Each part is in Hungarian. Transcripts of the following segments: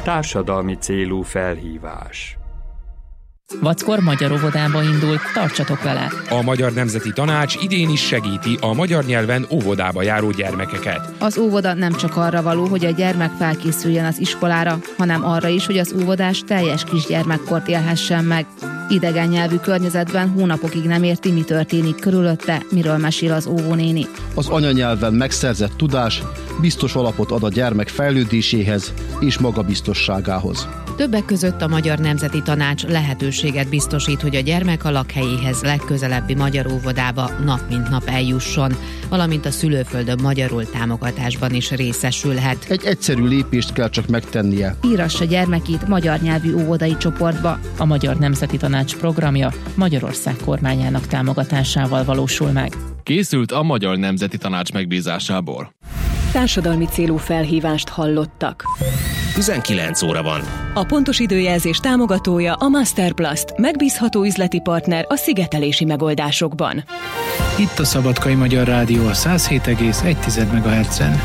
Társadalmi célú felhívás. Vackor magyar óvodába indult, tartsatok vele! A Magyar Nemzeti Tanács idén is segíti a magyar nyelven óvodába járó gyermekeket. Az óvoda nem csak arra való, hogy a gyermek felkészüljön az iskolára, hanem arra is, hogy az óvodás teljes kisgyermekkort élhessen meg. Idegen nyelvű környezetben hónapokig nem érti, mi történik körülötte, miről mesél az óvónéni. Az anyanyelven megszerzett tudás biztos alapot ad a gyermek fejlődéséhez és magabiztosságához. Többek között a Magyar Nemzeti Tanács lehetőséget biztosít, hogy a gyermek a lakhelyéhez legközelebbi magyar óvodába nap mint nap eljusson, valamint a szülőföldön magyarul támogatásban is részesülhet. Egy egyszerű lépést kell csak megtennie. Írassa gyermekét magyar nyelvű óvodai csoportba. A Magyar Nemzeti Tanács programja Magyarország kormányának támogatásával valósul meg. Készült a Magyar Nemzeti Tanács megbízásából. Társadalmi célú felhívást hallottak. 19 óra van. A pontos időjelzés támogatója a Masterplast, megbízható üzleti partner a szigetelési megoldásokban. Itt a Szabadkai Magyar Rádió a 107,1 MHz-en.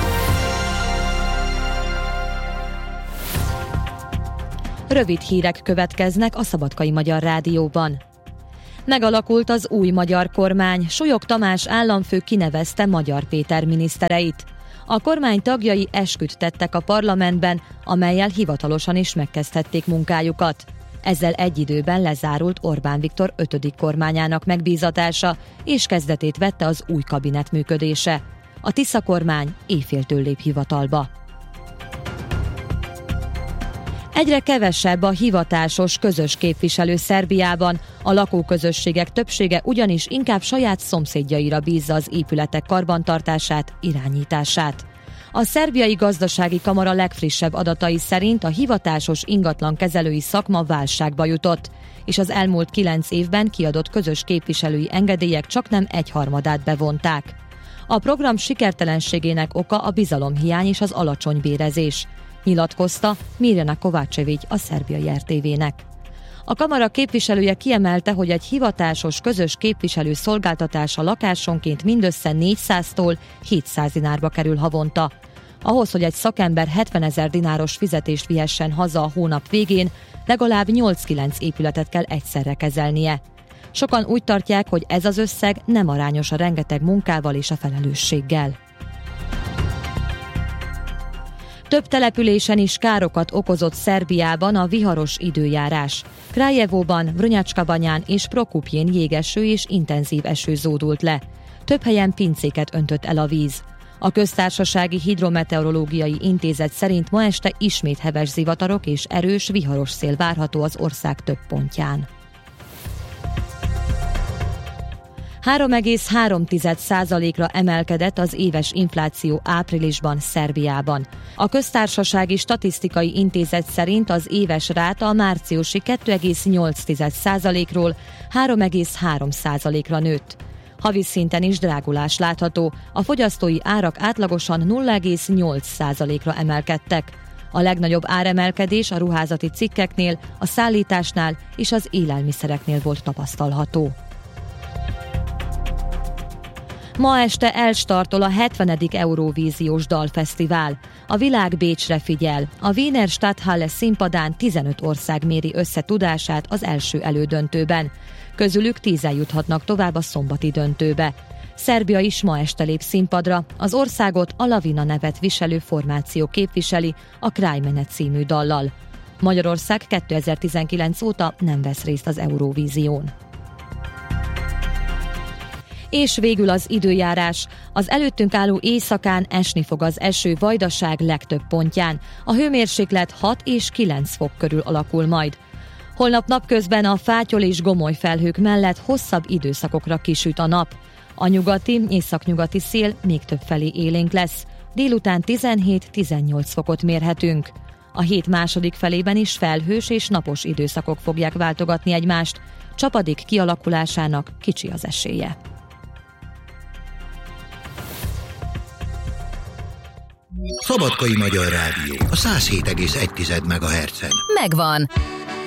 Rövid hírek következnek a Szabadkai Magyar Rádióban. Megalakult az új magyar kormány, Solyog Tamás államfő kinevezte Magyar Péter minisztereit. A kormány tagjai esküt tettek a parlamentben, amellyel hivatalosan is megkezdhették munkájukat. Ezzel egy időben lezárult Orbán Viktor 5. kormányának megbízatása, és kezdetét vette az új kabinet működése. A Tisza kormány éjféltől lép hivatalba. Egyre kevesebb a hivatásos közös képviselő Szerbiában, a lakóközösségek többsége ugyanis inkább saját szomszédjaira bízza az épületek karbantartását, irányítását. A szerbiai gazdasági kamara legfrissebb adatai szerint a hivatásos ingatlankezelői szakma válságba jutott, és az elmúlt 9 évben kiadott közös képviselői engedélyek csaknem 1/3 bevonták. A program sikertelenségének oka a bizalomhiány és az alacsony bérezés, nyilatkozta Mirjana Kovácsevics a szerbiai RTV-nek. A kamara képviselője kiemelte, hogy egy hivatásos közös képviselő szolgáltatása lakásonként mindössze 400-tól 700 dinárba kerül havonta. Ahhoz, hogy egy szakember 70 000 dináros fizetést vihessen haza a hónap végén, legalább 8-9 épületet kell egyszerre kezelnie. Sokan úgy tartják, hogy ez az összeg nem arányos a rengeteg munkával és a felelősséggel. Több településen is károkat okozott Szerbiában a viharos időjárás. Krajevóban, Vrnjačka-Banyán és Prokupjén jégeső és intenzív eső zúdult le. Több helyen pincéket öntött el a víz. A Köztársasági Hidrometeorológiai Intézet szerint ma este ismét heves zivatarok és erős viharos szél várható az ország több pontján. 3,3%-ra emelkedett az éves infláció áprilisban Szerbiában. A Köztársasági Statisztikai Intézet szerint az éves ráta a márciusi 2,8%-ról 3,3%-ra nőtt. Havi szinten is drágulás látható, a fogyasztói árak átlagosan 0,8%-ra emelkedtek. A legnagyobb áremelkedés a ruházati cikkeknél, a szállításnál és az élelmiszereknél volt tapasztalható. Ma este elstartol a 70. Eurovíziós dalfesztivál. A világ Bécsre figyel. A Wiener Stadthalle színpadán 15 ország méri össze tudását az első elődöntőben. Közülük 10-en juthatnak tovább a szombati döntőbe. Szerbia is ma este lép színpadra. Az országot a Lavina nevet viselő formáció képviseli a Krajmene című dallal. Magyarország 2019 óta nem vesz részt az Eurovízión. És végül az időjárás. Az előttünk álló éjszakán esni fog az eső Vajdaság legtöbb pontján. A hőmérséklet 6 és 9 fok körül alakul majd. Holnap napközben a fátyol és gomoly felhők mellett hosszabb időszakokra kisüt a nap. A nyugati, északnyugati szél még többfelé élénk lesz. Délután 17-18 fokot mérhetünk. A hét második felében is felhős és napos időszakok fogják váltogatni egymást. Csapadék kialakulásának kicsi az esélye. Szabadkai Magyar Rádió a 107,1 MHz-en. Megvan!